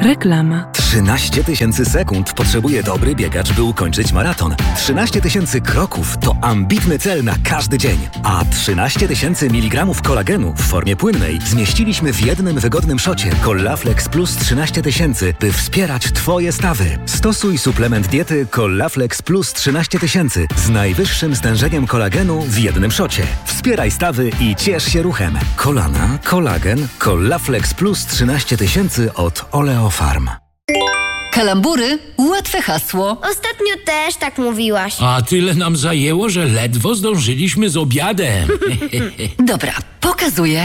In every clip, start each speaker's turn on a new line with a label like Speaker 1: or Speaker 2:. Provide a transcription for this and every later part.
Speaker 1: Reklama.
Speaker 2: 13 000 sekund potrzebuje dobry biegacz, by ukończyć maraton. 13 000 kroków to ambitny cel na każdy dzień. A 13 000 mg kolagenu w formie płynnej zmieściliśmy w jednym wygodnym szocie Collaflex Plus 13 000, by wspierać Twoje stawy. Stosuj suplement diety Collaflex Plus 13 000 z najwyższym stężeniem kolagenu w jednym szocie. Wspieraj stawy i ciesz się ruchem. Kolana, kolagen, Collaflex Plus 13 000 od Oleofarm.
Speaker 3: Kalambury? Łatwe hasło.
Speaker 4: Ostatnio też tak mówiłaś.
Speaker 5: A tyle nam zajęło, że ledwo zdążyliśmy z obiadem.
Speaker 3: Dobra, pokazuję.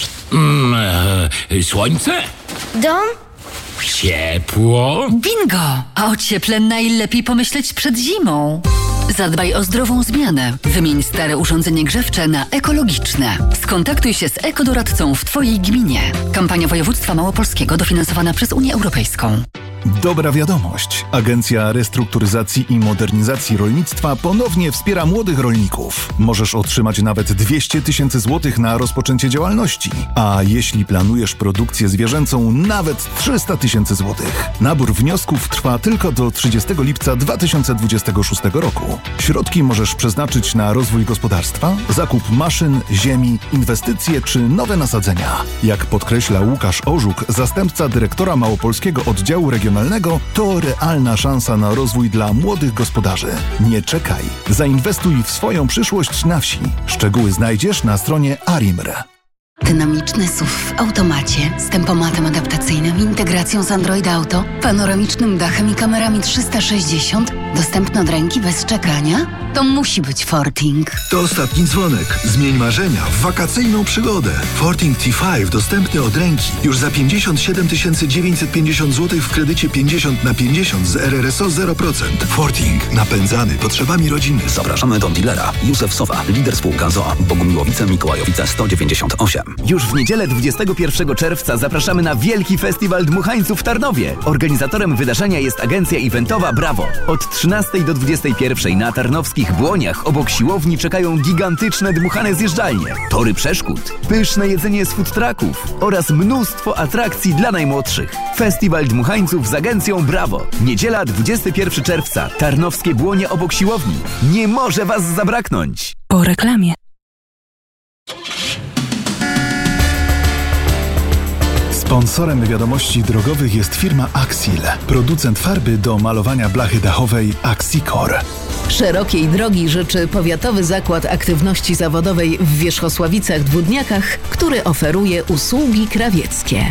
Speaker 5: Słońce?
Speaker 4: Dom?
Speaker 5: Ciepło?
Speaker 3: Bingo! A o cieple najlepiej pomyśleć przed zimą. Zadbaj o zdrową zmianę. Wymień stare urządzenie grzewcze na ekologiczne. Skontaktuj się z ekodoradcą w Twojej gminie. Kampania Województwa Małopolskiego dofinansowana przez Unię Europejską.
Speaker 6: Dobra wiadomość. Agencja Restrukturyzacji i Modernizacji Rolnictwa ponownie wspiera młodych rolników. Możesz otrzymać nawet 200 000 złotych na rozpoczęcie działalności. A jeśli planujesz produkcję zwierzęcą, nawet 300 000 złotych. Nabór wniosków trwa tylko do 30 lipca 2026 roku. Środki możesz przeznaczyć na rozwój gospodarstwa, zakup maszyn, ziemi, inwestycje czy nowe nasadzenia. Jak podkreśla Łukasz Orzuk, zastępca dyrektora Małopolskiego Oddziału Regionalnego, to realna szansa na rozwój dla młodych gospodarzy. Nie czekaj. Zainwestuj w swoją przyszłość na wsi. Szczegóły znajdziesz na stronie ARIMR.
Speaker 7: Dynamiczny SUV w automacie z tempomatem adaptacyjnym, integracją z Android Auto, panoramicznym dachem i kamerami 360, dostępny od ręki bez czekania? To musi być Forting.
Speaker 8: To ostatni dzwonek. Zmień marzenia w wakacyjną przygodę. Forting T5 dostępny od ręki. Już za 57 950 zł w kredycie 50/50 z RRSO 0%. Forting. Napędzany potrzebami rodziny.
Speaker 2: Zapraszamy do dealera. Józef Sowa, lider spółka ZOA. Bogumiłowice, Mikołajowice 198.
Speaker 9: Już w niedzielę 21 czerwca zapraszamy na Wielki Festiwal Dmuchańców w Tarnowie. Organizatorem wydarzenia jest agencja eventowa Brawo. Od 13 do 21 na tarnowskich Błoniach obok siłowni czekają gigantyczne dmuchane zjeżdżalnie, tory przeszkód, pyszne jedzenie z food trucków oraz mnóstwo atrakcji dla najmłodszych. Festiwal Dmuchańców z agencją Brawo. Niedziela 21 czerwca. Tarnowskie Błonie obok siłowni. Nie może Was zabraknąć.
Speaker 1: Po reklamie.
Speaker 6: Sponsorem wiadomości drogowych jest firma Axil, producent farby do malowania blachy dachowej Axicor.
Speaker 10: Szerokiej drogi życzy Powiatowy Zakład Aktywności Zawodowej w Wierzchosławicach-Dwódniakach, który oferuje usługi krawieckie.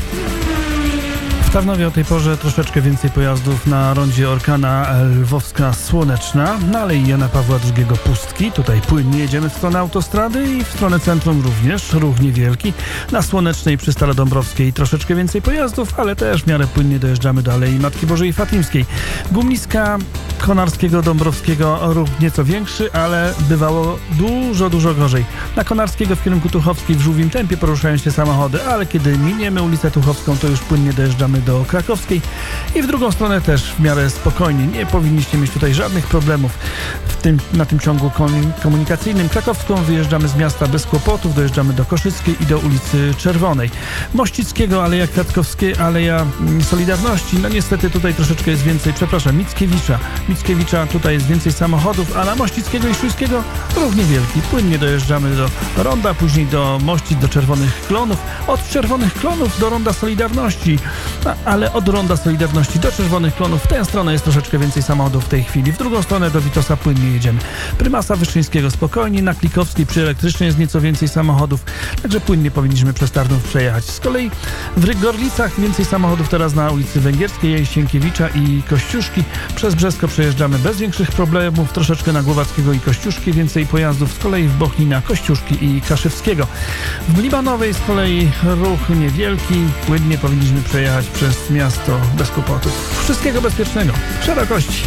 Speaker 11: W Tarnowie o tej porze troszeczkę więcej pojazdów na rondzie Orkana Lwowska Słoneczna, na Alei Jana Pawła II Pustki. Tutaj płynnie jedziemy w stronę autostrady i w stronę centrum również, ruch niewielki. Na Słonecznej przy Starodąbrowskiej troszeczkę więcej pojazdów, ale też w miarę płynnie dojeżdżamy do Alei Matki Bożej Fatimskiej. Gumniska Konarskiego, Dąbrowskiego ruch nieco większy, ale bywało dużo gorzej. Na Konarskiego w kierunku Tuchowskiej w żółwim tempie poruszają się samochody, ale kiedy miniemy ulicę Tuchowską, to już płynnie dojeżdżamy do Krakowskiej i w drugą stronę też w miarę spokojnie. Nie powinniście mieć tutaj żadnych problemów na tym ciągu komunikacyjnym. Krakowską wyjeżdżamy z miasta bez kłopotów, dojeżdżamy do Koszyckiej i do ulicy Czerwonej. Mościckiego, Aleja Kwiatkowskiej, Aleja Solidarności. No niestety tutaj troszeczkę jest więcej, Mickiewicza tutaj jest więcej samochodów, a na Mościckiego i Szujskiego ruch niewielki. Płynnie dojeżdżamy do Ronda, później do Mościc, do Czerwonych Klonów. Od Czerwonych Klonów do Ronda Solidarności. Ale od Ronda Solidarności do Czerwonych Klonów w tę stronę jest troszeczkę więcej samochodów w tej chwili. W drugą stronę do Witosa płynnie jedziemy. Prymasa Wyszyńskiego spokojnie, na Klikowskiej przy Elektrycznej jest nieco więcej samochodów, także płynnie powinniśmy przez Tarnów przejechać. Z kolei w Gorlicach więcej samochodów teraz na ulicy Węgierskiej, Sienkiewicza i Kościuszki. Przez Brzesko przejeżdżamy bez większych problemów, troszeczkę na Głowackiego i Kościuszki więcej pojazdów, z kolei w Bochni na Kościuszki i Kaszewskiego. W Libanowej z kolei ruch niewielki, płynnie powinniśmy przejechać przez miasto bez kłopotów. Wszystkiego bezpiecznego, szerokości.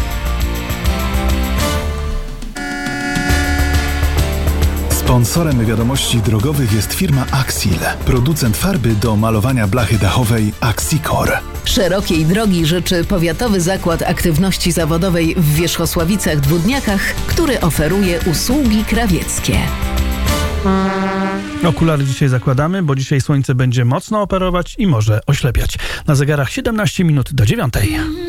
Speaker 6: Sponsorem wiadomości drogowych jest firma Axil, producent farby do malowania blachy dachowej Axicor.
Speaker 10: Szerokiej drogi życzy Powiatowy Zakład Aktywności Zawodowej w Wierzchosławicach-Dwódniakach, który oferuje usługi krawieckie.
Speaker 11: Okulary dzisiaj zakładamy, bo dzisiaj słońce będzie mocno operować i może oślepiać. Na zegarach 17 minut do 9.